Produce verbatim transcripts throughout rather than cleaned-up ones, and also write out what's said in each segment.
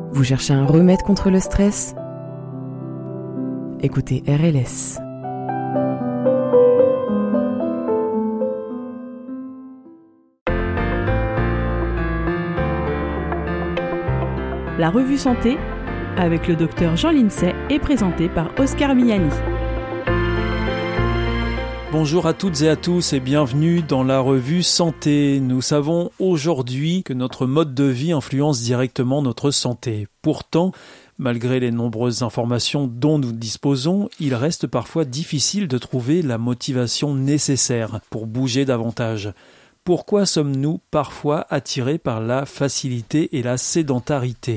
Vous cherchez un remède contre le stress ? Écoutez R L S. La revue Santé, avec le docteur Jean Lincey, est présentée par Oscar Miani. Bonjour à toutes et à tous et bienvenue dans la revue Santé. Nous savons aujourd'hui que notre mode de vie influence directement notre santé. Pourtant, malgré les nombreuses informations dont nous disposons, il reste parfois difficile de trouver la motivation nécessaire pour bouger davantage. Pourquoi sommes-nous parfois attirés par la facilité et la sédentarité ?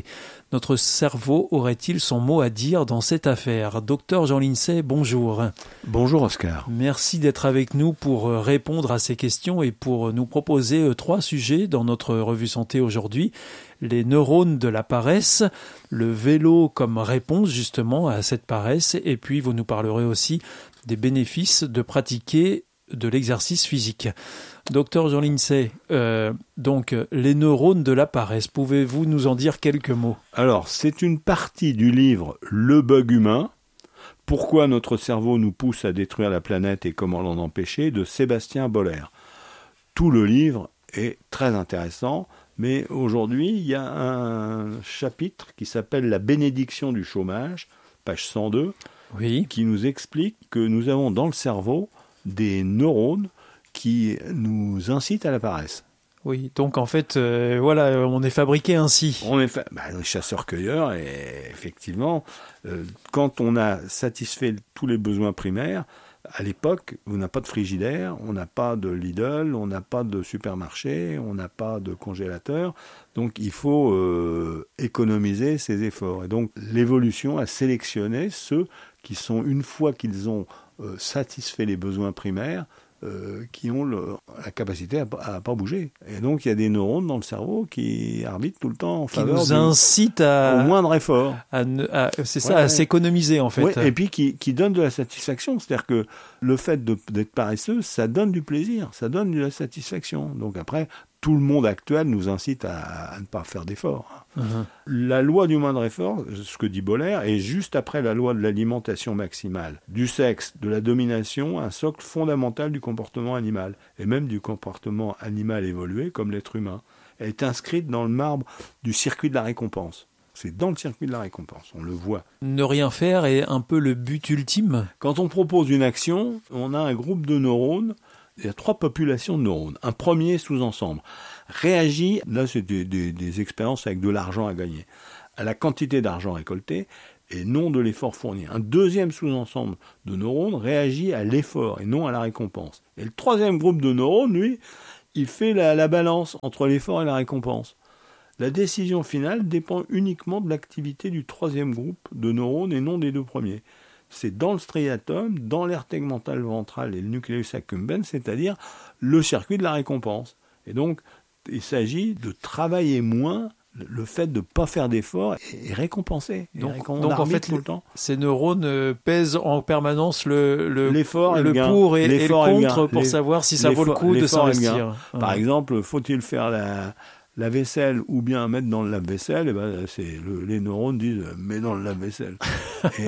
Notre cerveau aurait-il son mot à dire dans cette affaire ? Docteur Jean Lincey, bonjour. Bonjour Oscar. Merci d'être avec nous pour répondre à ces questions et pour nous proposer trois sujets dans notre revue santé aujourd'hui. Les neurones de la paresse, le vélo comme réponse justement à cette paresse, et puis vous nous parlerez aussi des bénéfices de pratiquer de l'exercice physique. Docteur Jean Lincey, euh, donc les neurones de la paresse, pouvez-vous nous en dire quelques mots ? Alors, c'est une partie du livre Le bug humain, pourquoi notre cerveau nous pousse à détruire la planète et comment l'en empêcher, de Sébastien Boller. Tout le livre est très intéressant, mais aujourd'hui, il y a un chapitre qui s'appelle La bénédiction du chômage, page cent deux, oui. qui nous explique que nous avons dans le cerveau des neurones qui nous incitent à la paresse. Oui, donc en fait, euh, voilà, on est fabriqué ainsi. On est fa... bah, chasseurs-cueilleurs, et effectivement, euh, quand on a satisfait tous les besoins primaires, à l'époque, on n'a pas de frigidaire, on n'a pas de Lidl, on n'a pas de supermarché, on n'a pas de congélateur, donc il faut euh, économiser ses efforts. Et donc l'évolution a sélectionné ceux qui sont, une fois qu'ils ont euh, satisfait les besoins primaires, Euh, qui ont le, la capacité à ne pas bouger. Et donc, il y a des neurones dans le cerveau qui arbitrent tout le temps en qui faveur nous incitent à, au moindre effort. À, à, c'est ça, ouais, à ouais. s'économiser en fait. Ouais, et puis qui, qui donnent de la satisfaction. C'est-à-dire que le fait de, d'être paresseux, ça donne du plaisir, ça donne de la satisfaction. Donc après, tout le monde actuel nous incite à, à ne pas faire d'efforts. Uh-huh. La loi du moindre effort, ce que dit Boller, est juste après la loi de l'alimentation maximale, du sexe, de la domination, un socle fondamental du comportement animal, et même du comportement animal évolué comme l'être humain. Elle est inscrite dans le marbre du circuit de la récompense. C'est dans le circuit de la récompense, on le voit. Ne rien faire est un peu le but ultime. Quand on propose une action, on a un groupe de neurones. Il y a trois populations de neurones. Un premier sous-ensemble réagit, là c'est des, des, des expériences avec de l'argent à gagner, à la quantité d'argent récolté et non de l'effort fourni. Un deuxième sous-ensemble de neurones réagit à l'effort et non à la récompense. Et le troisième groupe de neurones, lui, il fait la, la balance entre l'effort et la récompense. La décision finale dépend uniquement de l'activité du troisième groupe de neurones et non des deux premiers. C'est dans le striatum, dans l'aire tegmentale ventrale et le nucleus accumbens, c'est-à-dire le circuit de la récompense. Et donc, il s'agit de travailler moins, le fait de ne pas faire d'efforts est récompensé. Donc, et donc en fait, tout le temps. Ces neurones pèsent en permanence le, le, l'effort le et le pour et, et le contre le pour Les, savoir si ça vaut le coup de s'investir. Le Par exemple, faut-il faire la... la vaisselle ou bien mettre dans le lave-vaisselle, et ben c'est le, les neurones disent mets dans le lave-vaisselle. et,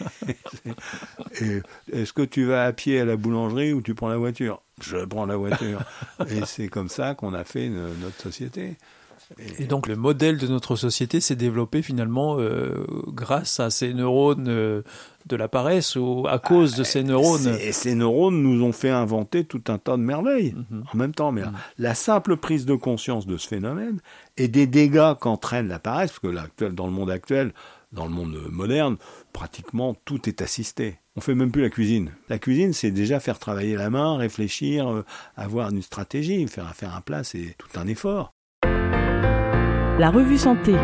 et, est-ce que tu vas à pied à la boulangerie ou tu prends la voiture ? Je prends la voiture. Et c'est comme ça qu'on a fait une, notre société. Et, et donc le modèle de notre société s'est développé finalement euh, grâce à ces neurones euh, de la paresse ou à cause ah, de ces neurones. Et ces neurones nous ont fait inventer tout un tas de merveilles mm-hmm. en même temps. Mais mm-hmm. la simple prise de conscience de ce phénomène et des dégâts qu'entraîne la paresse, parce que là, dans le monde actuel, dans le monde moderne, pratiquement tout est assisté. On fait même plus la cuisine. La cuisine, c'est déjà faire travailler la main, réfléchir, euh, avoir une stratégie. Faire, faire un plat, c'est tout un effort. La revue Santé.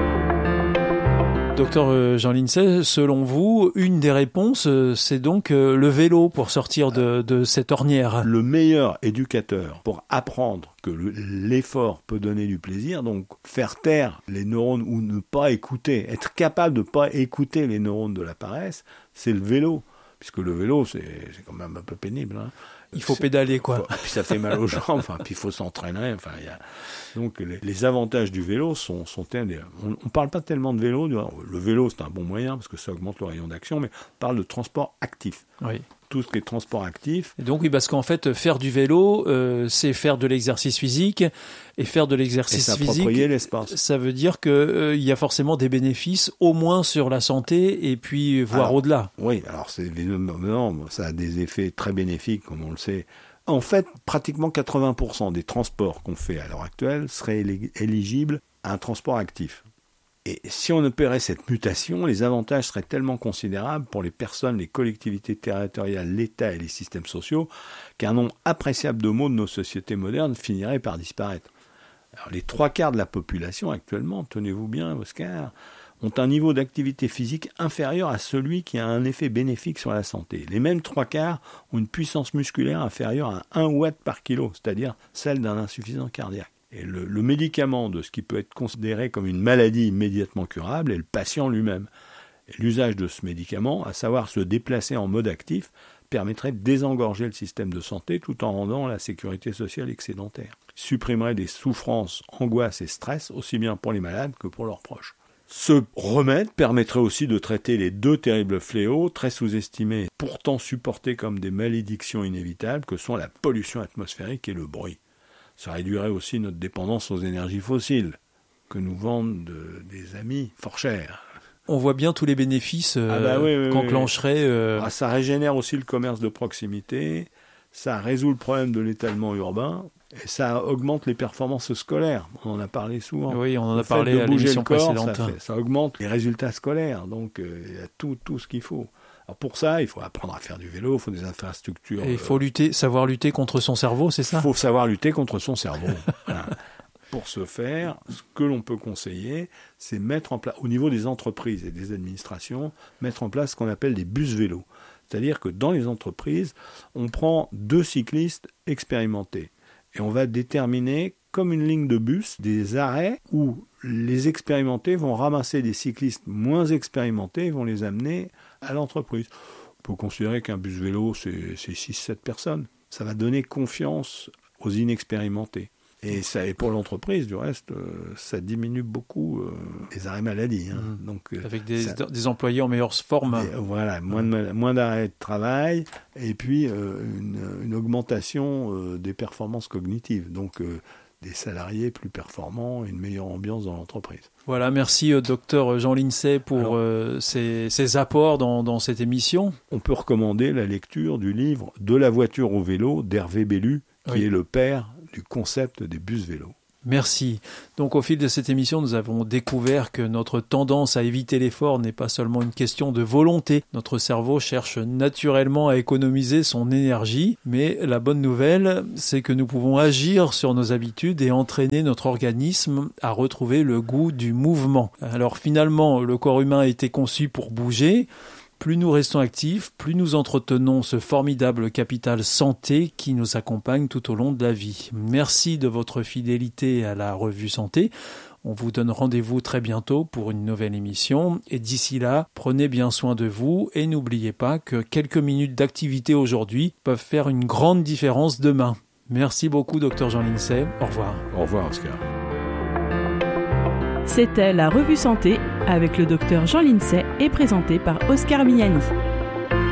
Docteur Jean Lincey, selon vous, une des réponses, c'est donc le vélo pour sortir de, de cette ornière. Le meilleur éducateur pour apprendre que l'effort peut donner du plaisir, donc faire taire les neurones ou ne pas écouter, être capable de ne pas écouter les neurones de la paresse, c'est le vélo. Puisque le vélo, c'est, c'est quand même un peu pénible. Hein. Il faut pédaler, quoi. Faut, puis ça fait mal aux jambes, enfin, puis il faut s'entraîner. Enfin, il y a... Donc les, les avantages du vélo sont, sont des... On ne parle pas tellement de vélo. Le vélo, c'est un bon moyen parce que ça augmente le rayon d'action, mais on parle de transport actif. Oui. Tout ce qui est transport actif. Et donc oui, parce qu'en fait, faire du vélo, euh, c'est faire de l'exercice physique, et faire de l'exercice et physique, l'espace. Ça veut dire que euh, il y a forcément des bénéfices, au moins sur la santé, et puis voire alors, au-delà. Oui, alors c'est non, ça a des effets très bénéfiques, comme on le sait. En fait, pratiquement quatre-vingts pour cent des transports qu'on fait à l'heure actuelle seraient éligibles à un transport actif. Et si on opérait cette mutation, les avantages seraient tellement considérables pour les personnes, les collectivités territoriales, l'État et les systèmes sociaux qu'un nombre appréciable de maux de nos sociétés modernes finirait par disparaître. Alors, les trois quarts de la population actuellement, tenez-vous bien, Oscar, ont un niveau d'activité physique inférieur à celui qui a un effet bénéfique sur la santé. Les mêmes trois quarts ont une puissance musculaire inférieure à un watt par kilo, c'est-à-dire celle d'un insuffisant cardiaque. Et le, le médicament de ce qui peut être considéré comme une maladie immédiatement curable est le patient lui-même. Et l'usage de ce médicament, à savoir se déplacer en mode actif, permettrait de désengorger le système de santé tout en rendant la sécurité sociale excédentaire. Il supprimerait des souffrances, angoisses et stress, aussi bien pour les malades que pour leurs proches. Ce remède permettrait aussi de traiter les deux terribles fléaux, très sous-estimés, pourtant supportés comme des malédictions inévitables, que sont la pollution atmosphérique et le bruit. Ça réduirait aussi notre dépendance aux énergies fossiles, que nous vendent de, des amis fort chers. On voit bien tous les bénéfices euh, ah bah oui, oui, qu'enclencherait... Euh... Ah, ça régénère aussi le commerce de proximité, ça résout le problème de l'étalement urbain, et ça augmente les performances scolaires. On en a parlé souvent. Oui, on en a le parlé à l'émission corps, précédente. Ça, fait, ça augmente les résultats scolaires, donc il euh, y a tout, tout ce qu'il faut. Alors pour ça, il faut apprendre à faire du vélo, il faut des infrastructures. Et il faut lutter, savoir lutter contre son cerveau, c'est ça ? Il faut savoir lutter contre son cerveau. Voilà. Pour ce faire, ce que l'on peut conseiller, c'est mettre en place, au niveau des entreprises et des administrations, mettre en place ce qu'on appelle des bus vélos. C'est-à-dire que dans les entreprises, on prend deux cyclistes expérimentés et on va déterminer, comme une ligne de bus, des arrêts où les expérimentés vont ramasser des cyclistes moins expérimentés et vont les amener à l'entreprise. On peut considérer qu'un bus vélo, c'est, c'est six sept personnes. Ça va donner confiance aux inexpérimentés. Et, ça, et pour l'entreprise, du reste, euh, ça diminue beaucoup euh, les arrêts maladie. Hein. Mmh. Donc, euh, Avec des, ça, des employés en meilleure forme. Et, voilà, moins, de, moins d'arrêts de travail et puis euh, une, une augmentation euh, des performances cognitives. Donc, euh, des salariés plus performants et une meilleure ambiance dans l'entreprise. Voilà, merci euh, docteur Jean Lincey pour Alors, euh, ces, ces apports dans, dans cette émission. On peut recommander la lecture du livre « De la voiture au vélo » d'Hervé Bellu, qui oui. est le père du concept des bus vélos. Merci. Donc au fil de cette émission, nous avons découvert que notre tendance à éviter l'effort n'est pas seulement une question de volonté. Notre cerveau cherche naturellement à économiser son énergie, mais la bonne nouvelle, c'est que nous pouvons agir sur nos habitudes et entraîner notre organisme à retrouver le goût du mouvement. Alors finalement, le corps humain a été conçu pour bouger. Plus nous restons actifs, plus nous entretenons ce formidable capital santé qui nous accompagne tout au long de la vie. Merci de votre fidélité à la Revue Santé. On vous donne rendez-vous très bientôt pour une nouvelle émission. Et d'ici là, prenez bien soin de vous et n'oubliez pas que quelques minutes d'activité aujourd'hui peuvent faire une grande différence demain. Merci beaucoup, docteur Jean Lincey. Au revoir. Au revoir, Oscar. C'était la Revue Santé avec le docteur Jean Lincey et présenté par Oscar Mignani.